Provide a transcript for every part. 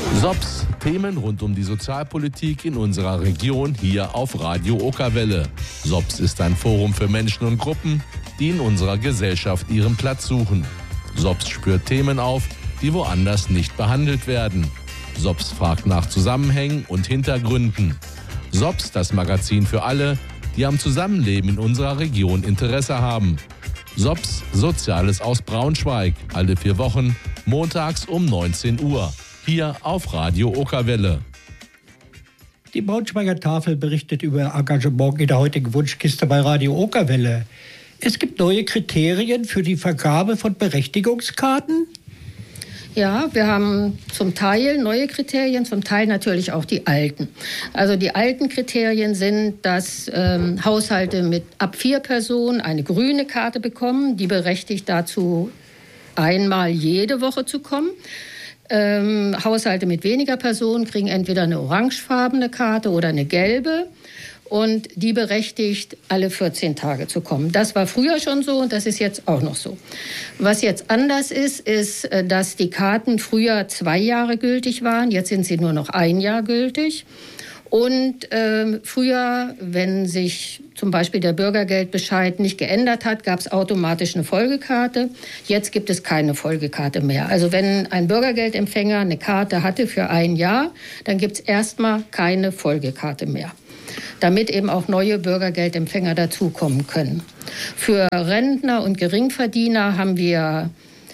SOPS, Themen rund um die Sozialpolitik in unserer Region hier auf Radio Okerwelle. SOPS ist ein Forum für Menschen und Gruppen, die in unserer Gesellschaft ihren Platz suchen. SOPS spürt Themen auf, die woanders nicht behandelt werden. SOPS fragt nach Zusammenhängen und Hintergründen. SOPS, das Magazin für alle, die am Zusammenleben in unserer Region Interesse haben. SOPS, Soziales aus Braunschweig, alle 4 Wochen, montags um 19 Uhr. Hier auf Radio Okerwelle. Die Braunschweiger Tafel berichtet über Engagement in der heutigen Wunschkiste bei Radio Okerwelle. Es gibt neue Kriterien für die Vergabe von Berechtigungskarten. Ja, wir haben zum Teil neue Kriterien, zum Teil natürlich auch die alten. Also die alten Kriterien sind, dass Haushalte mit ab 4 Personen eine grüne Karte bekommen, die berechtigt dazu, einmal jede Woche zu kommen. Haushalte mit weniger Personen kriegen entweder eine orangefarbene Karte oder eine gelbe. Und die berechtigt, alle 14 Tage zu kommen. Das war früher schon so und das ist jetzt auch noch so. Was jetzt anders ist, ist, dass die Karten früher 2 Jahre gültig waren. Jetzt sind sie nur noch 1 Jahr gültig. Und früher, wenn sich zum Beispiel der Bürgergeldbescheid nicht geändert hat, gab es automatisch eine Folgekarte. Jetzt gibt es keine Folgekarte mehr. Also wenn ein Bürgergeldempfänger eine Karte hatte für 1 Jahr, dann gibt es erstmal keine Folgekarte mehr, damit eben auch neue Bürgergeldempfänger dazukommen können. Für Rentner und Geringverdiener haben wir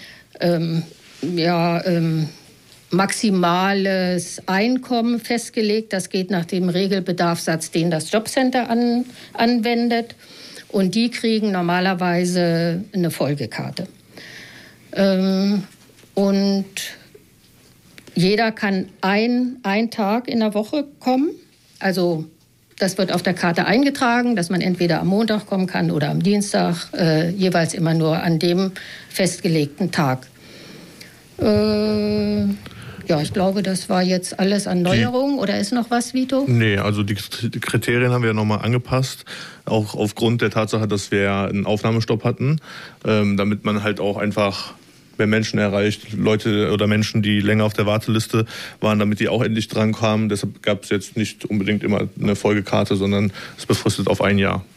maximales Einkommen festgelegt. Das geht nach dem Regelbedarfssatz, den das Jobcenter anwendet. Und die kriegen normalerweise eine Folgekarte. Und jeder kann ein Tag in der Woche kommen. Also das wird auf der Karte eingetragen, dass man entweder am Montag kommen kann oder am Dienstag, jeweils immer nur an dem festgelegten Tag. Ja, ich glaube, das war jetzt alles an Neuerungen. Oder ist noch was, Vito? Nee, also die Kriterien haben wir nochmal angepasst. Auch aufgrund der Tatsache, dass wir einen Aufnahmestopp hatten. Damit man halt auch einfach mehr Menschen erreicht. Leute oder Menschen, die länger auf der Warteliste waren, damit die auch endlich dran kamen. Deshalb gab es jetzt nicht unbedingt immer eine Folgekarte, sondern es befristet auf 1 Jahr.